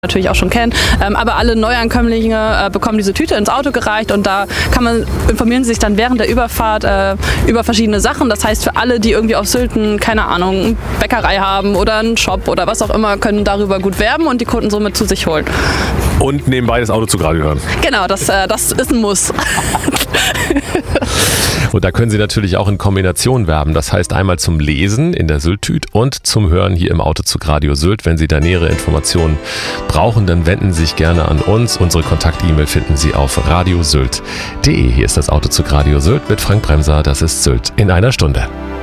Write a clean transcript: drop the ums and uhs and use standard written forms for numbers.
natürlich auch schon kennen, aber alle Neuankömmlinge bekommen diese Tüte ins Auto gereicht und da informieren sie sich dann während der Überfahrt über verschiedene Sachen. Das heißt, für alle, die irgendwie auf Sylt, keine Ahnung, eine Bäckerei haben oder einen Shop oder was auch immer, können darüber gut werben und die Kunden somit zu sich holen. Und nebenbei das Auto zu Radio hören. Genau, das ist ein Muss. Und da können Sie natürlich auch in Kombination werben. Das heißt einmal zum Lesen in der Sylt-Tüte und zum Hören hier im Autozug Radio Sylt. Wenn Sie da nähere Informationen brauchen, dann wenden Sie sich gerne an uns. Unsere Kontakt-E-Mail finden Sie auf radiosylt.de. Hier ist das Autozug Radio Sylt mit Frank Bremser. Das ist Sylt in einer Stunde.